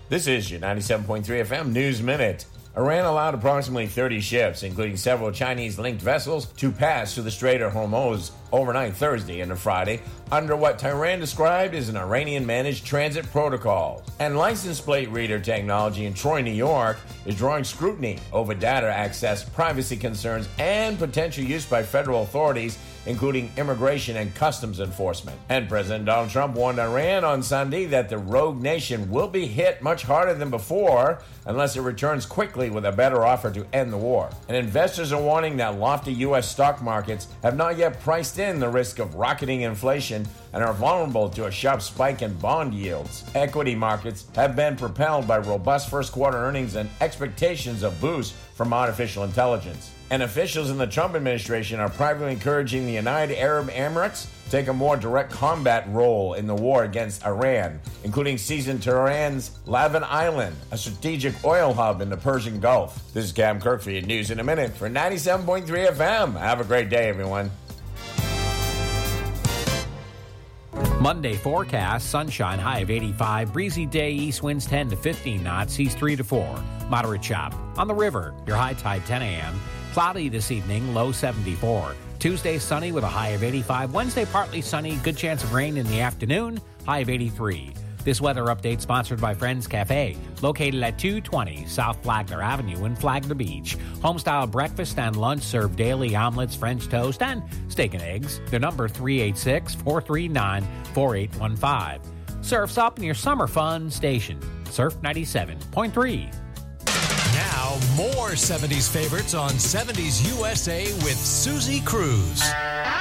This is your 97.3 FM News Minute. Iran allowed approximately 30 ships, including several Chinese-linked vessels, to pass through the Strait of Hormuz overnight Thursday into Friday under what Tehran described as an Iranian-managed transit protocol. And license plate reader technology in Troy, New York is drawing scrutiny over data access, privacy concerns, and potential use by federal authorities, including immigration and customs enforcement. And President Donald Trump warned Iran on Sunday that the rogue nation will be hit much harder than before unless it returns quickly with a better offer to end the war. And investors are warning that lofty U.S. stock markets have not yet priced in the risk of rocketing inflation and are vulnerable to a sharp spike in bond yields. Equity markets have been propelled by robust first quarter earnings and expectations of boost from artificial intelligence. And officials in the Trump administration are privately encouraging the United Arab Emirates to take a more direct combat role in the war against Iran, including seizing Tehran's Lavin Island, a strategic oil hub in the Persian Gulf. This is Cam Kirk for your News in a Minute for 97.3 FM. Have a great day, everyone. Monday forecast, sunshine, high of 85, breezy day, east winds 10 to 15 knots, seas 3 to 4, moderate chop. On the river, your high tide 10 a.m., cloudy this evening, low 74. Tuesday, sunny with a high of 85. Wednesday, partly sunny, good chance of rain in the afternoon, high of 83. This weather update sponsored by Friends Cafe, located at 220 South Flagler Avenue in Flagler Beach. Homestyle breakfast and lunch served daily, omelets, French toast, and steak and eggs. Their number 386-439-4815. Surf's up in your summer fun station. Surf 97.3. Now, more 70s favorites on 70s USA with Susie Cruz.